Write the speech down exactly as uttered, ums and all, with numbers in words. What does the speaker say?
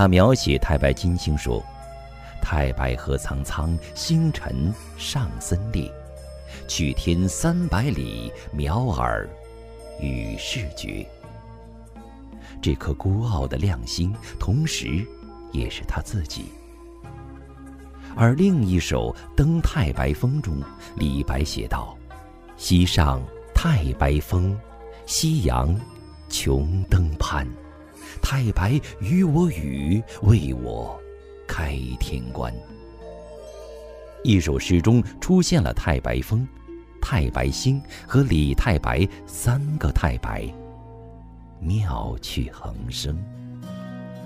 他描写太白金星说：太白河苍苍，星辰上森列，去天三百里，渺尔与世绝。这颗孤傲的亮星，同时也是他自己。而另一首《登太白峰》中，李白写道：西上太白峰，夕阳穷登攀。太白与我语，为我开天关。一首诗中出现了太白峰、太白星和李太白三个太白，妙趣横生。